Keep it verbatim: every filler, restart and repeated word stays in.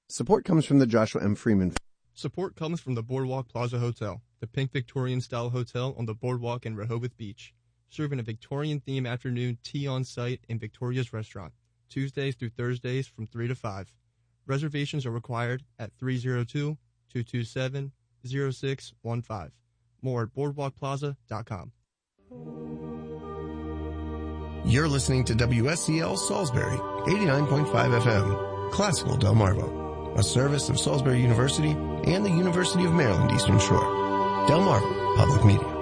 Support comes from the Joshua M. Freeman. Support comes from the Boardwalk Plaza Hotel, the pink Victorian-style hotel on the Boardwalk in Rehoboth Beach, serving a Victorian-themed afternoon tea on site in Victoria's Restaurant, Tuesdays through Thursdays from three to five. Reservations are required at three oh two, two two seven, oh six one five. More at boardwalk plaza dot com. You're listening to W S C L Salisbury, eighty-nine point five F M, Classical Delmarva, a service of Salisbury University and the University of Maryland Eastern Shore. Delmarva Public Media.